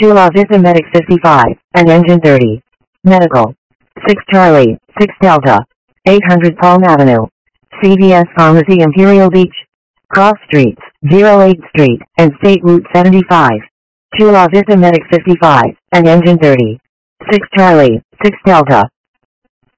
La Vista Medic 55, and Engine 30. Medical. 6 Charlie, 6 Delta. 800 Palm Avenue. CVS Pharmacy Imperial Beach. Cross Streets, 08th Street, and State Route 75. La Vista Medic 55, and Engine 30. 6 Charlie, 6 Delta.